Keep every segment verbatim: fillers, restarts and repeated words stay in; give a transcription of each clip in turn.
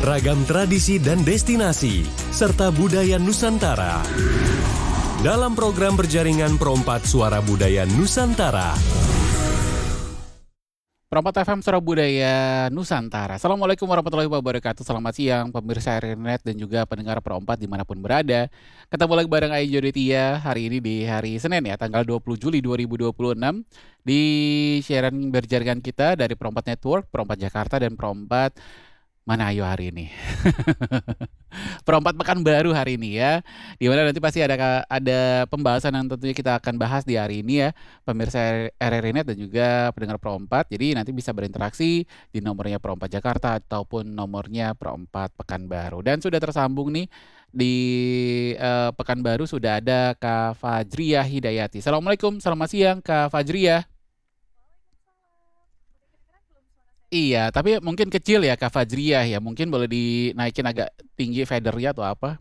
ragam tradisi dan destinasi, serta budaya Nusantara. Dalam program berjaringan Perompat Suara Budaya Nusantara. Perompat F M Suara Budaya Nusantara. Assalamualaikum warahmatullahi wabarakatuh. Selamat siang pemirsa R R Net dan juga pendengar Perompat dimanapun berada. Ketemu lagi bareng Ayu Jodetia hari ini di hari Senin ya, tanggal dua puluh Juli dua ribu dua puluh enam. Di siaran berjaringan kita dari Perompat Network, Perompat Jakarta, dan Perompat mana Ayu hari ini? Perompat Pekanbaru hari ini ya, di mana nanti pasti ada ada pembahasan yang tentunya kita akan bahas di hari ini ya, pemirsa R R Net dan juga pendengar Perompat. Jadi nanti bisa berinteraksi di nomornya Perompat Jakarta ataupun nomornya Perompat Pekanbaru. Dan sudah tersambung nih di uh, Pekanbaru sudah ada Kak Fajriah Hidayati. Assalamualaikum, selamat siang Kak Fajriah. Iya, tapi mungkin kecil ya Kak Fajriah ya. Mungkin boleh dinaikin agak tinggi fadernya atau apa?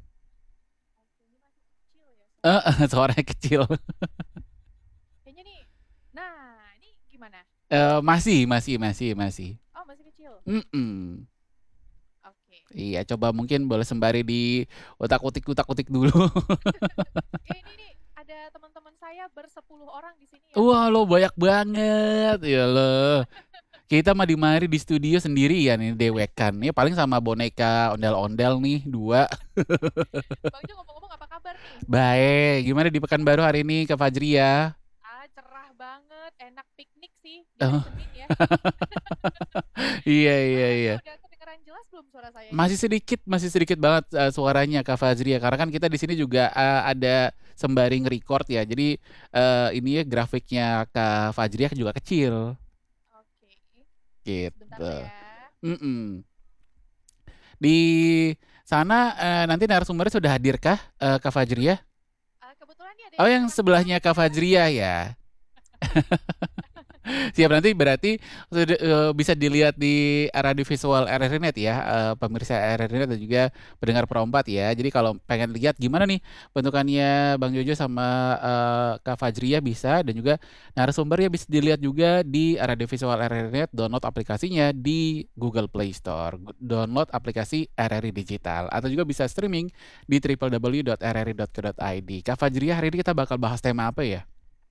Eh, eh, suaranya kecil. Kayaknya nih. Nah, ini gimana? Eh, masih, masih, masih, masih. Oh, masih kecil. Mm-mm. Oke. Iya, coba mungkin boleh sembari di utak-utik utak-utik dulu. Eh, ini nih ada teman-teman saya bersepuluh orang di sini ya. Wah, lo banyak banget. Ya lo. Kita mah di mari di studio sendiri ya nih dewekan. Ya paling sama boneka ondel-ondel nih dua. Bang Jo ngomong-ngomong apa kabar nih? Baik, gimana di Pekanbaru hari ini Kak Fajriah? Ah, cerah banget, enak piknik sih di Oh. hari Senin ya. Iya, iya, iya. Udah kedengeran jelas belum suara saya? Masih sedikit, masih sedikit banget uh, suaranya Kak Fajriah. Karena kan kita di sini juga uh, ada sembari nge-record ya. Jadi uh, ini ya grafiknya Kak Fajriah juga kecil. Oke. Gitu. Sebentar ya. Mm-mm. Di sana uh, nanti narasumbernya sudah hadirkah uh, Kak Fajriah? Uh, kebetulan nih ada Oh, yang sebelahnya Kak Fajriah ya. Siap, nanti berarti uh, bisa dilihat di radio visual R R Net ya, uh, pemirsa R R Net dan juga pendengar Perompat ya. Jadi kalau pengen lihat gimana nih bentukannya Bang Jojo sama uh, Kak Fajriah bisa, dan juga narasumbernya bisa dilihat juga di radio visual R R Net. Download aplikasinya di Google Play Store. Download aplikasi R R I Digital atau juga bisa streaming di w w w dot r r i dot co dot i d. Kak Fajriah, hari ini kita bakal bahas tema apa ya?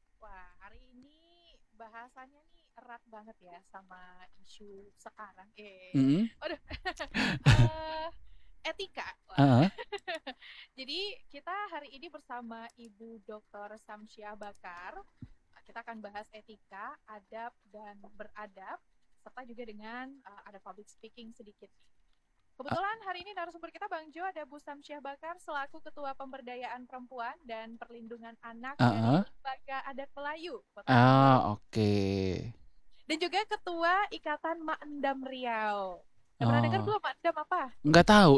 Bahasannya nih erat banget ya sama isu sekarang. Eh, mm-hmm. Waduh. uh, etika. Uh-huh. Jadi kita hari ini bersama Ibu Doktor Samsyah Bakar. Kita akan bahas etika, adab dan beradab, serta juga dengan uh, ada public speaking sedikit. Kebetulan hari ini narasumber kita Bang Jo ada Bu Samsyah Bakar selaku Ketua Pemberdayaan Perempuan dan Perlindungan Anak uh-huh. dari Lembaga Adat Melayu. Ah, oke. Okay. Dan juga Ketua Ikatan Mak Endam Riau. Udah pernah oh. dengar belum Mak Endam apa? Enggak tahu.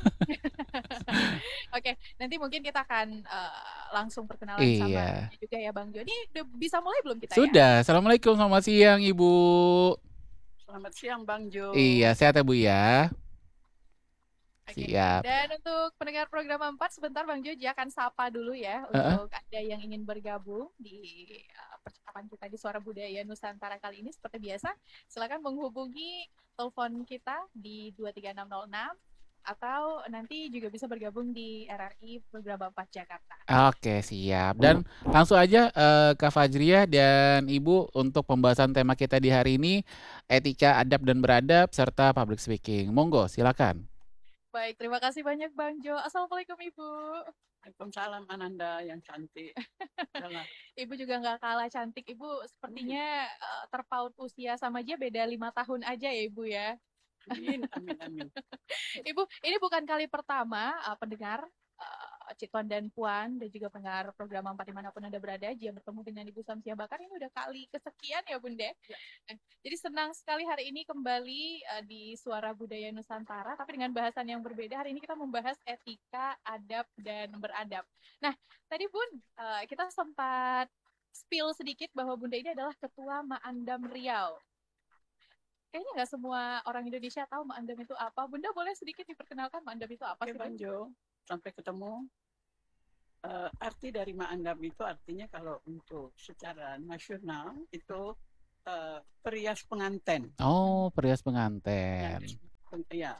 Oke, nanti mungkin kita akan uh, langsung perkenalan iya. sama juga ya Bang Jo. Ini udah bisa mulai belum kita? Sudah. Ya? Assalamualaikum, selamat siang Ibu. Selamat siang Bang Jo. Iya, sehat ya Bu ya. Oke. Siap. Dan untuk pendengar program empat, sebentar Bang Jo akan sapa dulu ya untuk uh-uh. ada yang ingin bergabung di uh, percakapan kita di Suara Budaya Nusantara kali ini. Seperti biasa, silakan menghubungi telepon kita di dua tiga enam nol enam atau nanti juga bisa bergabung di R R I Program empat Jakarta. Oke, siap. Dan langsung aja uh, Kak Fajriah dan Ibu untuk pembahasan tema kita di hari ini, etika, adab dan beradab serta public speaking. Monggo, silakan. Baik, terima kasih banyak Bang Jo. Assalamualaikum Ibu. Waalaikumsalam Ananda yang cantik. Ibu juga nggak kalah cantik. Ibu sepertinya uh, terpaut usia sama dia beda lima tahun aja ya Ibu ya. Amin, amin, amin. Ibu, ini bukan kali pertama uh, pendengar uh, Cituan dan Puan dan juga pendengar program empat dimanapun Anda berada, dia bertemu dengan Ibu Samsyah Bakar ini udah kali kesekian ya Bunda. Ya. Nah, jadi senang sekali hari ini kembali uh, di Suara Budaya Nusantara, tapi dengan bahasan yang berbeda. Hari ini kita membahas etika, adab, dan beradab. Nah, tadi Bun, uh, kita sempat spill sedikit bahwa Bunda ini adalah Ketua Mak Endam Riau. Kayaknya nggak semua orang Indonesia tahu Mak Endam itu apa. Bunda boleh sedikit diperkenalkan Mak Endam itu apa sih? Bang Jo, sampai ketemu. Uh, arti dari Mak Endam itu artinya kalau untuk secara nasional itu uh, perias pengantin. Oh, perias pengantin. Ya, ya,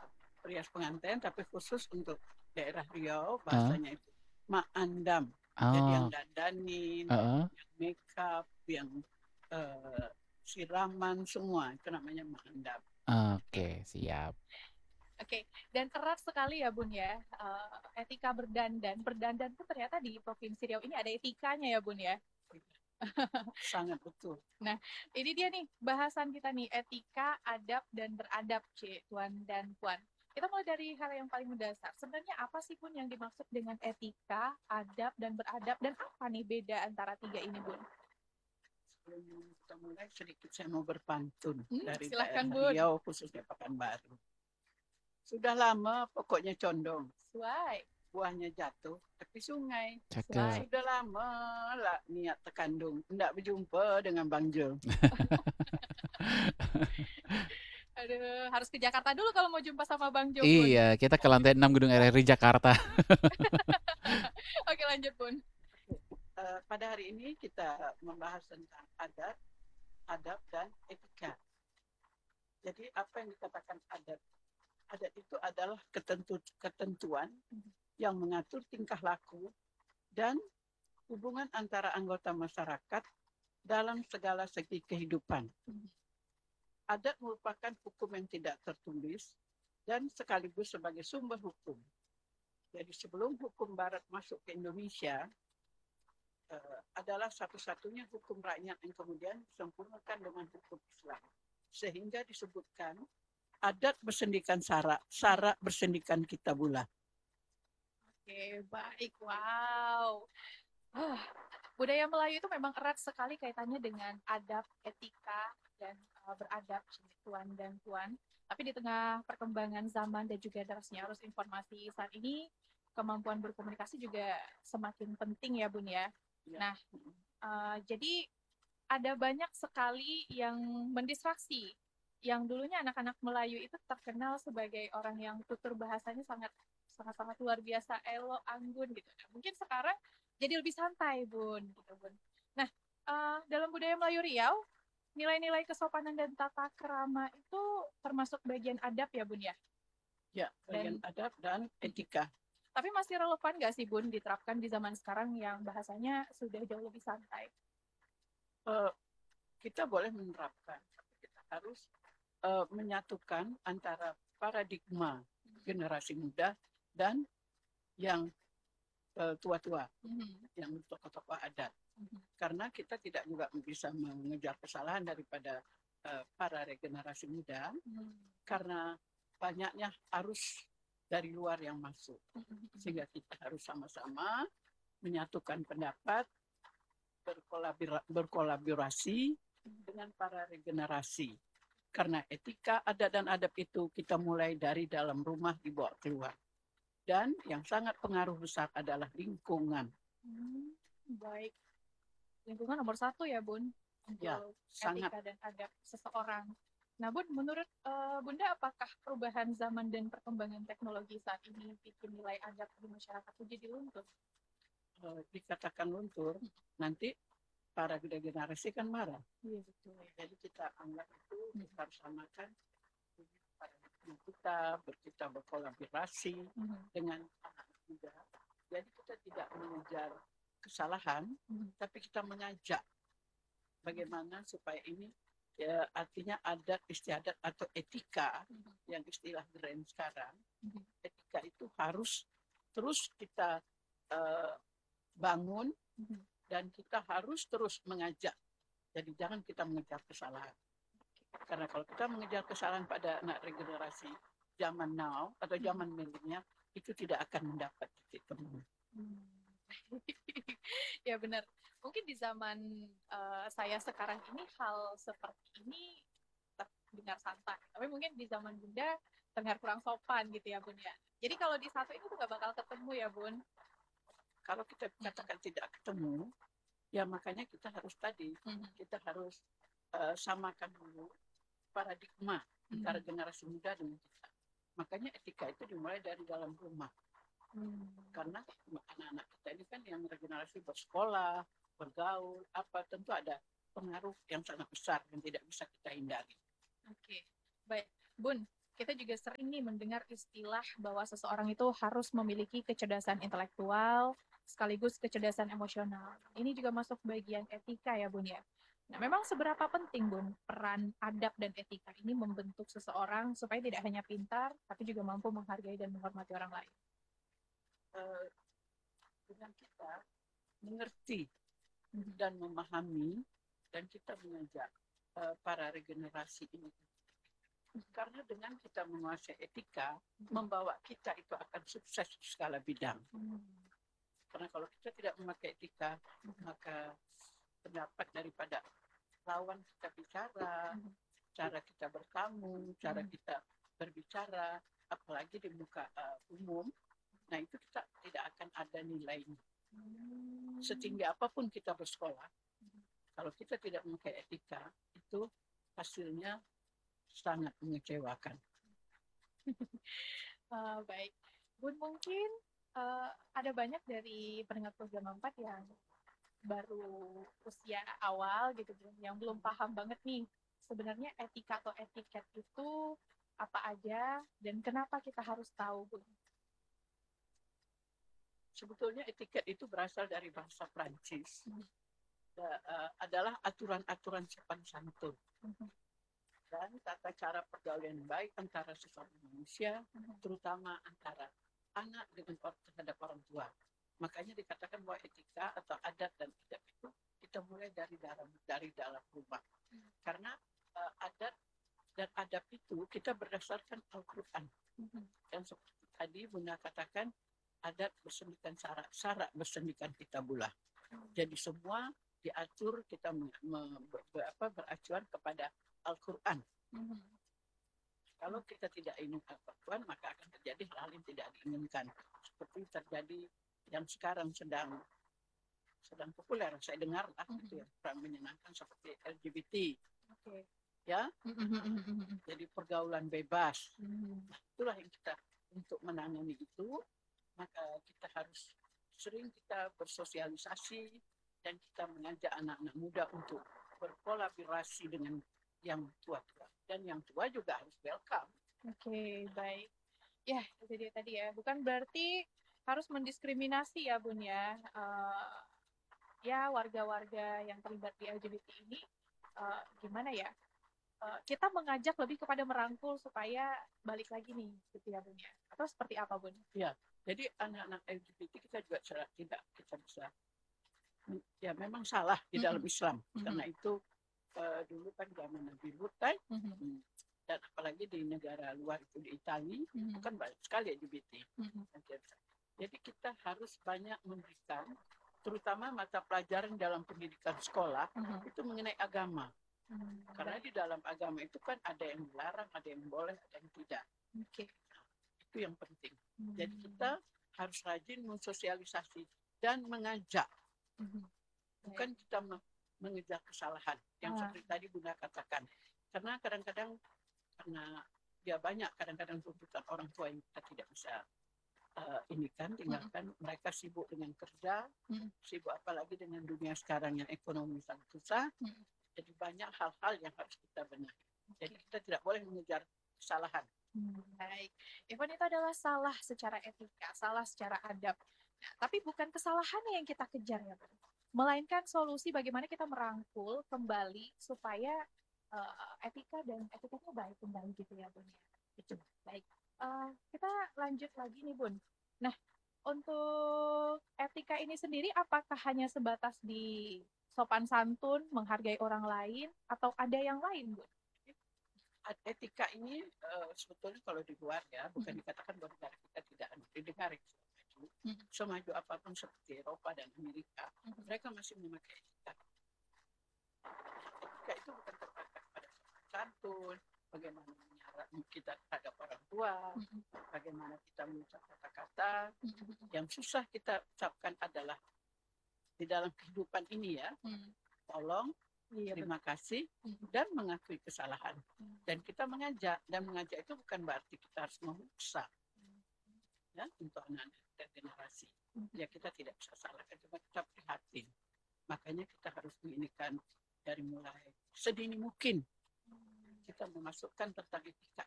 perias pengantin, tapi khusus untuk daerah Riau Ah, bahasanya itu mak andam. Jadi yang oh, dandanin, heeh. yang makeup, yang eh, siraman semua itu namanya mak andam. Oke, siap. Oke, dan erat sekali ya Bun ya, eh, etika berdandan. Berdandan tuh ternyata di Provinsi Riau ini ada etikanya ya Bun ya. Sangat betul. Nah, ini dia nih bahasan kita nih, etika, adab, dan beradab, C, Tuan dan Puan. Kita mulai dari hal yang paling mendasar. Sebenarnya apa sih Bun yang dimaksud dengan etika, adab, dan beradab? Dan apa nih beda antara tiga ini Bun? Sebelum kita mulai sedikit saya mau berpantun Hmm, dari silahkan daerah Bun. Riau khususnya Pekanbaru. Sudah lama pokoknya condong, Suai. buahnya jatuh tepi sungai. Cakep. Sudah lama lah niat tekandung, hendak berjumpa dengan Bang Jo. Aduh, harus ke Jakarta dulu kalau mau jumpa sama Bang Jo Bun. Iya, kita ke lantai enam Gedung R R I Jakarta. Oke, lanjut Bun. Eh, pada hari ini kita membahas tentang adat, adab dan etika. Jadi apa yang dikatakan adat? Adat itu adalah ketentu, ketentuan yang mengatur tingkah laku dan hubungan antara anggota masyarakat dalam segala segi kehidupan. Adat merupakan hukum yang tidak tertulis dan sekaligus sebagai sumber hukum. Jadi sebelum hukum Barat masuk ke Indonesia, uh, adalah satu-satunya hukum rakyat yang kemudian disempurnakan dengan hukum Islam. Sehingga disebutkan adat bersendikan sara, sara bersendikan kitabullah. Oke, baik. Wow. Ah, budaya Melayu itu memang erat sekali kaitannya dengan adab, etika, dan uh, beradab, Tuan dan Puan. Tapi di tengah perkembangan zaman dan juga derasnya arus informasi saat ini, kemampuan berkomunikasi juga semakin penting ya Bun ya. Ya. Nah, uh, jadi ada banyak sekali yang mendistraksi. Yang dulunya anak-anak Melayu itu terkenal sebagai orang yang tutur bahasanya sangat sangat-sangat luar biasa, elo, anggun gitu. Nah, mungkin sekarang jadi lebih santai Bun, gitu Bun. Nah, uh, dalam budaya Melayu Riau, nilai-nilai kesopanan dan tata krama itu termasuk bagian adab ya Bun ya? Ya, bagian Dan- adab dan etika. Tapi masih relevan nggak sih Bun diterapkan di zaman sekarang yang bahasanya sudah jauh lebih santai? Uh, kita boleh menerapkan, tapi kita harus uh, menyatukan antara paradigma generasi muda dan yang uh, tua-tua, Mhm. yang tokoh-tokoh adat. Mhm. Karena kita tidak juga bisa mengejar kesalahan daripada uh, para regenerasi muda, Mhm. karena banyaknya arus dari luar yang masuk. Mhm. Sehingga kita harus sama-sama menyatukan pendapat, berkolabora- berkolaborasi dengan para regenerasi. Karena etika, adat, dan adab itu kita mulai dari dalam rumah dibawa keluar. Dan yang sangat pengaruh besar adalah lingkungan. Hmm, baik. Lingkungan nomor satu ya Bun untuk Ya, sangat. etika dan adab seseorang. Nah Bun, menurut uh, Bunda apakah perubahan zaman dan perkembangan teknologi saat ini bikin nilai adab di masyarakat itu jadi luntur? Uh, dikatakan luntur, nanti para generasi kan marah. Iya betul. Jadi kita anggap itu kita harus samakan paradigma kita, kita berkolaborasi Mhm. dengan anak muda. Jadi kita tidak mengejar kesalahan, Mhm. tapi kita mengajak bagaimana supaya ini ya, artinya adat istiadat atau etika Mhm. yang istilah keren sekarang. Mhm. Etika itu harus terus kita uh, bangun Mhm. dan kita harus terus mengajak. Jadi jangan kita mengejar kesalahan. Karena kalau kita mengejar kesalahan pada anak regenerasi zaman now atau zaman milenial, itu tidak akan mendapat titik temu. Hmm. Ya benar. Mungkin di zaman uh, saya sekarang ini hal seperti ini terdengar santai. Tapi mungkin di zaman Bunda terdengar kurang sopan gitu ya Bun ya. Jadi kalau di satu ini tuh nggak bakal ketemu ya Bun. Kalau kita katakan tidak ketemu, ya makanya kita harus tadi, Mhm. kita harus uh, samakan dulu paradigma antara generasi muda dengan kita. Makanya etika itu dimulai dari dalam rumah. Hmm. Karena anak-anak kita ini kan yang regenerasi bersekolah, bergaul, apa tentu ada pengaruh yang sangat besar yang tidak bisa kita hindari. Oke, baik. Bun, kita juga sering nih mendengar istilah bahwa seseorang itu harus memiliki kecerdasan intelektual sekaligus kecerdasan emosional. Ini juga masuk bagian etika ya Bun ya. Nah, memang seberapa penting Bun peran adab dan etika ini membentuk seseorang supaya tidak hanya pintar tapi juga mampu menghargai dan menghormati orang lain. Eh, dengan kita mengerti dan memahami dan kita mengajak uh, para regenerasi ini. Karena dengan kita menguasai etika, membawa kita itu akan sukses di segala bidang. Karena kalau kita tidak memakai etika, maka pendapat daripada lawan kita bicara, cara kita bertamu, cara kita berbicara, apalagi di muka uh, umum, nah itu kita tidak akan ada nilainya. Setinggi apapun kita bersekolah, kalau kita tidak memakai etika, itu hasilnya sangat mengecewakan. uh, baik, Bun mungkin uh, ada banyak dari pendengar program empat yang baru usia awal gitu Bun, yang belum paham banget nih sebenarnya etika atau etiket itu apa aja dan kenapa kita harus tahu Bun. Sebetulnya etiket itu berasal dari bahasa Prancis. Hmm. Da, uh, adalah aturan-aturan sopan santun. Hmm. Dan tata cara pergaulan baik antara sesama manusia, hmm. terutama antara anak dengan orang terhadap orang tua. Makanya dikatakan bahwa etika atau adat dan adab itu kita mulai dari dalam dari dalam rumah. Hmm. Karena uh, adat dan adab itu kita berdasarkan Al-Quran. Hmm. Dan seperti tadi Bunda katakan, adat bersendikan syarat, syarat bersendikan kitabullah. Hmm. Jadi semua diatur kita me, me, ber, apa, beracuan kepada Al-Quran. Hmm. Kalau kita tidak ingin Al-Quran, maka akan terjadi hal yang tidak diinginkan. Seperti terjadi yang sekarang sedang sedang populer, saya dengar lah, hmm. itu yang kurang menyenangkan seperti L G B T. Okay. Ya, hmm. jadi pergaulan bebas. Hmm. Nah, itulah yang kita untuk menangani itu. Maka kita harus sering kita bersosialisasi dan kita mengajak anak-anak muda untuk berkolaborasi dengan yang tua-tua. Dan yang tua juga harus welcome. Oke, okay, baik. Ya, itu dia tadi ya. Bukan berarti harus mendiskriminasi ya Bun ya. Uh, ya, warga-warga yang terlibat di L G B T ini uh, gimana ya? Uh, kita mengajak lebih kepada merangkul supaya balik lagi nih, gitu ya Bun ya. Atau seperti apa Bun? Ya. Jadi anak-anak L G B T kita juga tidak kita bisa, ya memang salah di dalam Islam. Mm-hmm. Karena itu uh, dulu kan zaman Nabi Lut kan, mm-hmm. dan apalagi di negara luar itu di Italia, mm-hmm. kan banyak sekali L G B T. Mm-hmm. Jadi kita harus banyak memberikan, terutama mata pelajaran dalam pendidikan sekolah, mm-hmm. itu mengenai agama. Mm-hmm. Karena di dalam agama itu kan ada yang dilarang, ada yang boleh, ada yang tidak. Okay. Itu yang penting. Hmm. Jadi kita harus rajin mensosialisasi dan mengajak, hmm. bukan kita mengejar kesalahan yang ah. seperti tadi Bunda katakan. Karena kadang-kadang karena dia banyak kadang-kadang tuntutan orang tua yang kita tidak bisa uh, ini kan tinggalkan. Hmm. Mereka sibuk dengan kerja, hmm. sibuk apalagi dengan dunia sekarang yang ekonomi sangat susah. Hmm. Jadi banyak hal-hal yang harus kita benahi. Jadi kita tidak boleh mengejar kesalahan. Hmm, baik, even itu adalah salah secara etika, salah secara adab. Nah, tapi bukan kesalahannya yang kita kejar ya, Bun. Melainkan solusi bagaimana kita merangkul kembali supaya uh, etika dan etikanya baik kembali gitu ya, Bun. Itu baik. Uh, kita lanjut lagi nih, Bun. Nah, untuk etika ini sendiri, apakah hanya sebatas di sopan santun, menghargai orang lain, atau ada yang lain, Bun? Etika ini uh, sebetulnya kalau di luar ya, bukan mm-hmm. dikatakan bahwa negara kita tidak di negara yang maju, mm-hmm. semaju apapun seperti Eropa dan Amerika, mm-hmm. mereka masih memakai etika. Etika itu bukan terbatas pada sopan santun, bagaimana menyarap kita terhadap orang tua, mm-hmm. bagaimana kita mengucap kata-kata, mm-hmm. yang susah kita ucapkan adalah di dalam kehidupan ini ya, mm-hmm. tolong, iya, terima betul. kasih, dan mengakui kesalahan. Dan kita mengajak, dan mengajak itu bukan berarti kita harus memaksa. Ya, untuk anak-anak dan generasi. Ya, kita tidak bisa salahkan, cuma kita prihatin. Makanya kita harus menginikan dari mulai sedini mungkin. Kita memasukkan tentang etika ini.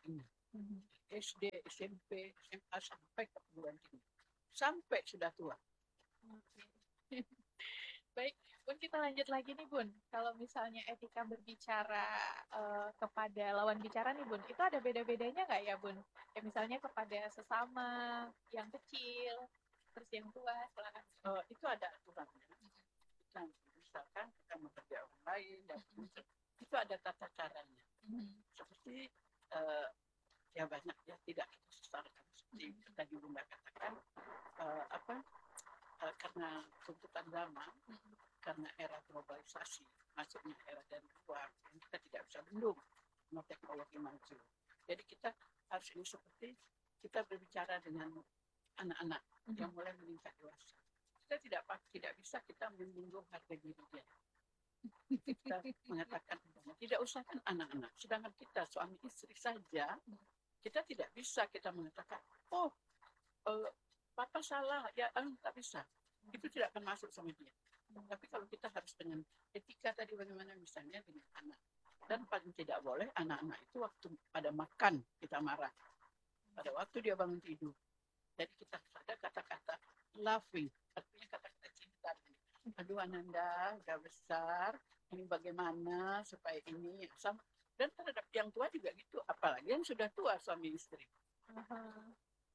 Mhm. S D, S M P, S M A sampai ke perguruan tinggi. Sampai sudah tua. Oke. Baik, Bun, kita lanjut lagi nih, Bun. Kalau misalnya etika berbicara eh, kepada lawan bicara nih, Bun, itu ada beda-bedanya nggak ya, Bun? Ya misalnya kepada sesama yang kecil, terus yang tua, silakan. Eh, itu ada aturannya. Kita misalkan kita bekerja orang lain dan itu ada tata caranya. Mhm. Seperti eh, ya banyak ya tidak kita sesalkan seperti tadi Bunda katakan eh, apa eh, karena tuntutan zaman, karena era globalisasi, masuknya era dari luar, kita tidak bisa bendung sama teknologi maju. Jadi kita harus ini seperti kita berbicara dengan anak-anak yang mulai meningkat dewasa. Kita tidak tidak bisa kita menyinggung harga diri dia. Kita mengatakan tidak usah kan anak-anak, sedangkan kita suami istri saja, kita tidak bisa kita mengatakan, oh, uh, papa salah, ya, eh, tak bisa. Itu tidak akan masuk sama dia. Tapi kalau kita harus dengan etika tadi bagaimana misalnya dengan anak. Dan paling tidak boleh anak-anak itu waktu pada makan kita marah. Pada waktu dia bangun tidur. Jadi kita ada kata-kata loving, artinya kata-kata cinta. Aduh Ananda, udah besar, ini bagaimana supaya ini sama. Dan terhadap yang tua juga gitu, apalagi yang sudah tua suami istri. Aha.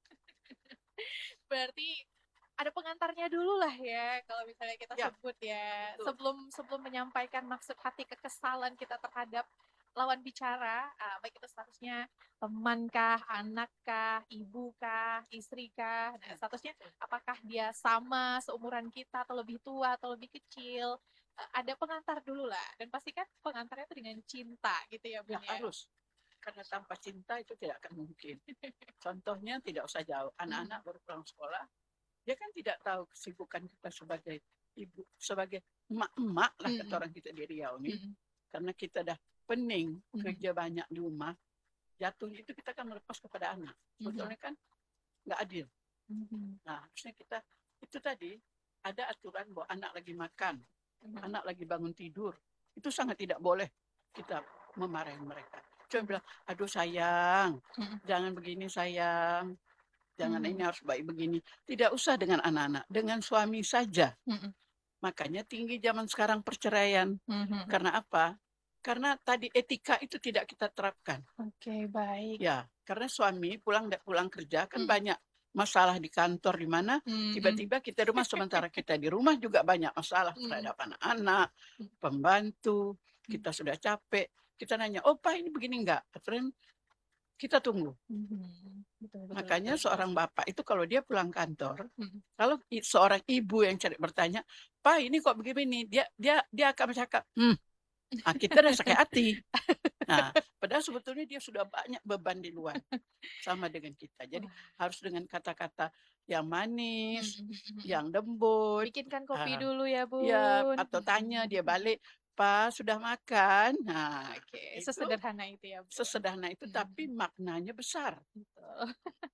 Berarti ada pengantarnya dulu lah ya, kalau misalnya kita Ya, sebut ya, betul. sebelum sebelum menyampaikan maksud hati kekesalan kita terhadap lawan bicara, ah, baik itu statusnya temankah, anakkah, ibukah, istrikah, nah, statusnya apakah dia sama seumuran kita atau lebih tua atau lebih kecil, eh, ada pengantar dulu lah, dan pastikan pengantarnya itu dengan cinta gitu ya Bun Ya, ya. harus. Karena tanpa cinta itu tidak akan mungkin. Contohnya tidak usah jauh. Anak-anak baru pulang sekolah, dia kan tidak tahu kesibukan kita sebagai ibu, sebagai emak-emak lah kata Mm-mm. orang kita di Riau ini. Mm-mm. Karena kita dah pening, Mm-mm. kerja banyak di rumah, jatuhnya itu kita kan melepas kepada anak. Sebetulnya kan nggak adil. Mm-mm. Nah, harusnya kita, itu tadi, ada aturan bahwa anak lagi makan, Mm-mm. anak lagi bangun tidur. Itu sangat tidak boleh kita memarahi mereka. Cuma bilang, aduh sayang, Mm-mm. jangan begini sayang, jangan Mhm. ini harus baik begini. Tidak usah dengan anak-anak, dengan suami saja. Mm-mm. Makanya tinggi zaman sekarang perceraian. Mhm. Karena apa? Karena tadi etika itu tidak kita terapkan. Oke, baik. Ya, karena suami pulang pulang kerja kan Mm. banyak masalah di kantor di mana Mm-mm. tiba-tiba kita di rumah sementara kita di rumah juga banyak masalah Mm. terhadap anak-anak, pembantu, kita sudah capek. Kita nanya, "Oh, Pak, ini begini enggak?" Friend, kita tunggu. Mhm. Betul, betul, Makanya betul, seorang betul. bapak itu kalau dia pulang kantor, Mm. kalau i- seorang ibu yang cari bertanya, "Pak, ini kok begini?" Dia dia dia akan bercakap, "Hmm, ah, kita udah sakit hati." Nah, padahal sebetulnya dia sudah banyak beban di luar sama dengan kita. Jadi Wah. harus dengan kata-kata yang manis, Mm, mm, mm, mm. yang lembut. Bikinkan kopi Ah, dulu ya, Bun. ya, atau tanya dia balik, "Pak, sudah makan?" Nah, Oke, itu sesederhana itu ya, Bun. sesederhana itu, Mm. tapi maknanya besar. Betul.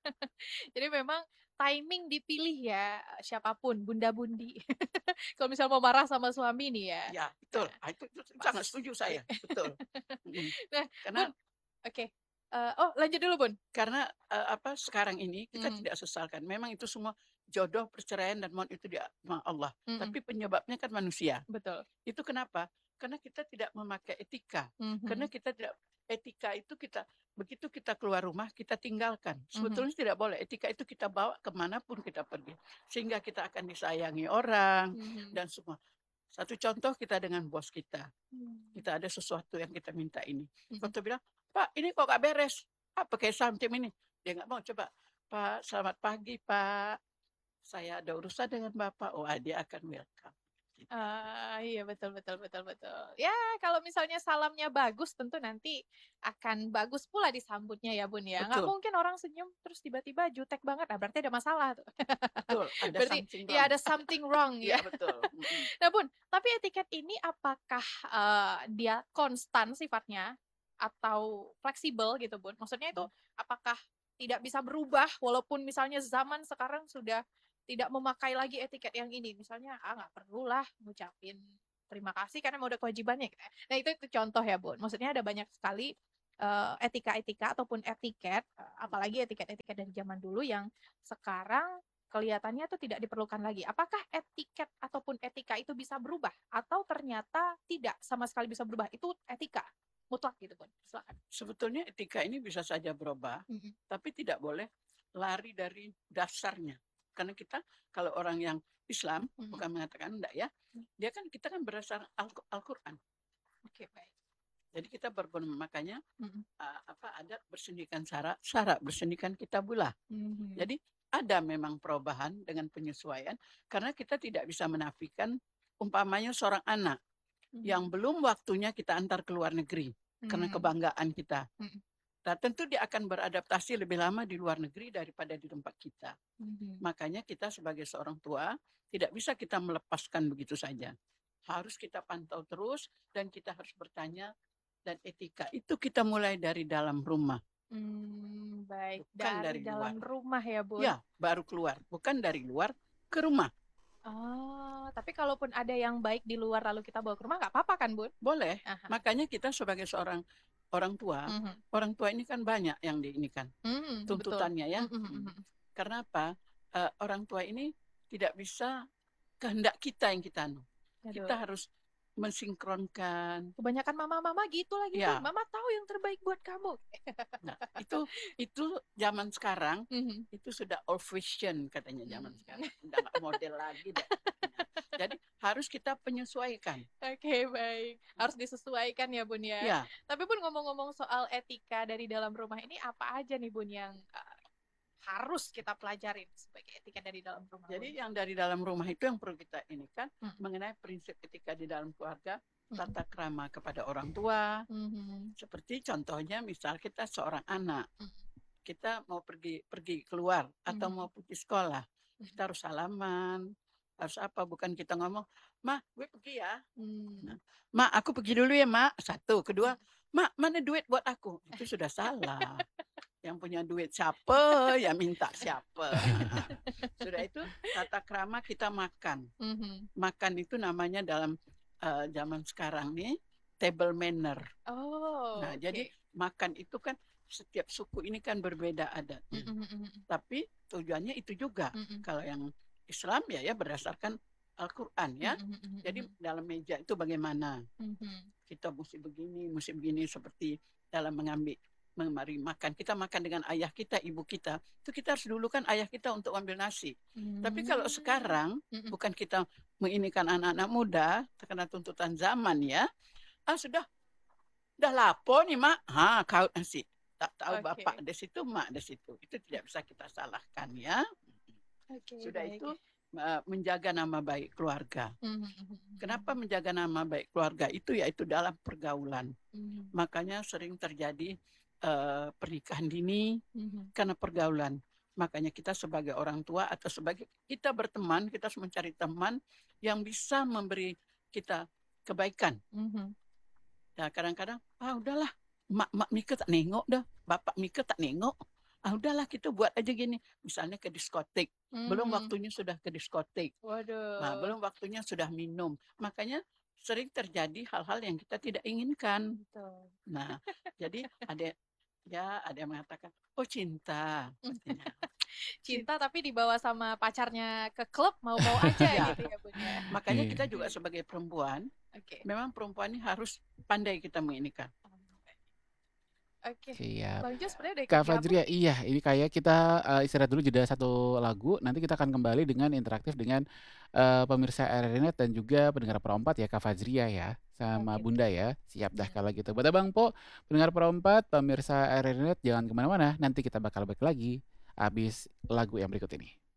Jadi memang timing dipilih ya, siapapun, bunda-bundi. Kalau misal mau marah sama suami nih ya. Ya, betul. Nah, Ah, itu, itu pas. sangat setuju saya, betul. Mm. Nah, Karena Bun, oke. Eh, oh, lanjut dulu, Bun. karena eh, apa sekarang ini kita Mm. tidak sesalkan. Memang itu semua jodoh, perceraian dan maut itu dia sama Allah. Mm-mm. Tapi penyebabnya kan manusia. Betul. Itu kenapa? Karena kita tidak memakai etika. Mhm. Karena kita tidak etika itu kita begitu kita keluar rumah kita tinggalkan. Sebetulnya tidak boleh. Etika itu kita bawa kemanapun kita pergi, sehingga kita akan disayangi orang Mhm. dan semua. Satu contoh kita dengan bos kita. Hmm. Kita ada sesuatu yang kita minta ini. Mhm. Waktu bilang, "Pak, ini kok gak beres? Apa kayak something ini?" Dia nggak mau coba. "Pak, selamat pagi, Pak. Saya ada urusan dengan Bapak." Oh, dia akan welcome. Gitu. Ah, iya betul betul betul betul. Ya, kalau misalnya salamnya bagus, tentu nanti akan bagus pula disambutnya ya, Bun ya. Nggak Betul, mungkin orang senyum terus tiba-tiba jutek banget. Ah, berarti ada masalah tuh. betul. Ada Berarti something ya wrong. ada something wrong Iya, ya. betul. Mm-mm. Nah, Bun, tapi etiket ini apakah eh, dia konstan sifatnya atau fleksibel gitu, Bun? Maksudnya itu apakah tidak bisa berubah walaupun misalnya zaman sekarang sudah tidak memakai lagi etiket yang ini. Misalnya, ah nggak perlulah ngucapin terima kasih karena mau ada kewajibannya gitu ya. Nah, itu itu contoh ya, Bun. Maksudnya ada banyak sekali eee, etika-etika ataupun etiket, eee, apalagi etiket-etiket dari zaman dulu yang sekarang kelihatannya tuh tidak diperlukan lagi. Apakah etiket ataupun etika itu bisa berubah? Atau ternyata tidak sama sekali bisa berubah, itu etika mutlak gitu, Bun? Silakan. Sebetulnya etika ini bisa saja berubah, Mhm. tapi tidak boleh lari dari dasarnya. Karena kita kalau orang yang Islam, Mhm. bukan mengatakan enggak ya, Hmm. dia kan kita kan berdasar Al- Al-Quran. Oke, baik. Jadi kita berbon makanya Mhm. uh, apa ada bersendikan syarat, syarat bersendikan kitabullah. Mhm. Jadi ada memang perubahan dengan penyesuaian karena kita tidak bisa menafikan umpamanya seorang anak Mhm. yang belum waktunya kita antar ke luar negeri karena Mhm. kebanggaan kita. Mhm. Nah, tentu dia akan beradaptasi lebih lama di luar negeri daripada di tempat kita. Mhm. Makanya kita sebagai seorang tua tidak bisa kita melepaskan begitu saja. Harus kita pantau terus dan kita harus bertanya, dan etika itu kita mulai dari dalam rumah. Hmm, baik. Bukan Dari dari dalam luar. rumah ya, Bun? Ya, baru keluar. Bukan dari luar ke rumah. Oh, tapi kalaupun ada yang baik di luar lalu kita bawa ke rumah nggak apa-apa kan, Bun? Boleh. Aha. Makanya kita sebagai seorang orang tua, Mhm. orang tua ini kan banyak yang diinikan Mhm, betul. tuntutannya ya. Mhm, mhm, Hmm. mhm. Karena apa? Eh, orang tua ini tidak bisa kehendak kita yang kita anu. Kita Aduh. harus mensinkronkan. Kebanyakan mama-mama gitu lagi, Ya. Bun. Mama tahu yang terbaik buat kamu. Nah, itu itu zaman sekarang Mhm. itu sudah old fashion katanya zaman Hmm. sekarang. Udah nggak model lagi deh. Jadi harus kita penyesuaikan. Oke, baik. Harus disesuaikan ya, Bun ya. Ya, Tapi Bun ngomong-ngomong soal etika dari dalam rumah ini apa aja nih, Bun, yang uh, harus kita pelajarin sebagai etika dari dalam rumah? jadi Bun? yang dari dalam rumah itu yang perlu kita ini kan Hmm. mengenai prinsip etika di dalam keluarga, Mhm. tata krama kepada orang tua. Mhm. Seperti contohnya misal kita seorang anak, Mhm. kita mau pergi pergi keluar atau Mhm. mau pergi sekolah, Mhm. kita harus salaman, harus apa? Bukan kita ngomong, "Ma, gue pergi ya." Hmm. Nah, "Ma, aku pergi dulu ya, Mak." Satu, kedua, "Ma, mana duit buat aku?" Itu sudah salah. Yang punya duit siapa, ya minta siapa. Sudah itu tata krama kita makan. Mhm. Makan itu namanya dalam uh, zaman sekarang nih table manner. Oh, Nah, oke. jadi makan itu kan setiap suku ini kan berbeda adatnya. Mhm, mhm, mhm. Tapi tujuannya itu juga. Mhm. Kalau yang Islam ya ya berdasarkan Al-Quran ya. Mhm, mhm, mhm, Jadi mhm. dalam meja itu bagaimana? Mhm. Kita mesti begini, mesti begini seperti dalam mengambil mari makan. Kita makan dengan ayah kita, ibu kita. Itu kita harus dulu kan ayah kita untuk ambil nasi. Tapi kalau Hmm. sekarang Mhm. bukan kita menginikan anak-anak muda karena tuntutan zaman ya. Ah sudah, dah lapo nih mak. Ha, kau nasi. Tak tahu Oke. bapak di situ, mak di situ. Itu tidak bisa kita salahkan ya. Oke, Sudah baik. itu uh, menjaga nama baik keluarga. Mhm, mhm, mhm. Kenapa menjaga nama baik keluarga itu yaitu dalam pergaulan. Mhm. Makanya sering terjadi uh, pernikahan dini Mhm. karena pergaulan. Makanya kita sebagai orang tua atau sebagai kita berteman, kita harus mencari teman yang bisa memberi kita kebaikan. Mhm. Ya kadang-kadang, ah udahlah, mak-mak Mika tak nengok dah, bapak Mika tak nengok. Ah udahlah kita buat aja gini. Misalnya ke diskotik. Belum Hmm. waktunya sudah ke diskotik. Waduh. Nah, belum waktunya sudah minum. Makanya sering terjadi hal-hal yang kita tidak inginkan. Betul. Nah, jadi ada ya ada yang mengatakan, oh cinta. Katanya. Cinta tapi dibawa sama pacarnya ke klub mau-mau aja Ya. gitu ya, Bun ya. Makanya Iya. kita juga sebagai perempuan, Oke. memang perempuan ini harus pandai kita menginikan. Oke. Siap. Bang Jo sebenarnya dari Kak kerja apa? Fajria, iya ini kayak kita uh, istirahat dulu jeda satu lagu. Nanti kita akan kembali dengan interaktif dengan uh, pemirsa R R Net dan juga pendengar Perompat ya Kak Fajria ya. Sama Oke. Bunda ya. Siap dah Hmm. kalau gitu. Buat Abang Po, pendengar Perompat, pemirsa R R Net jangan kemana-mana. Nanti kita bakal balik lagi habis lagu yang berikut ini.